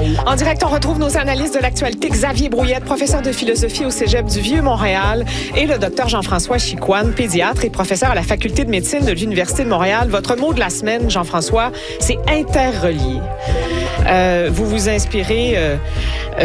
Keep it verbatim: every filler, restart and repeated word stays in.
En direct, on retrouve nos analystes de l'actualité. Xavier Brouillette, professeur de philosophie au Cégep du Vieux-Montréal, et le docteur Jean-François Chicoine, pédiatre et professeur à la faculté de médecine de l'Université de Montréal. Votre mot de la semaine, Jean-François, c'est interrelié. Euh, vous vous inspirez euh,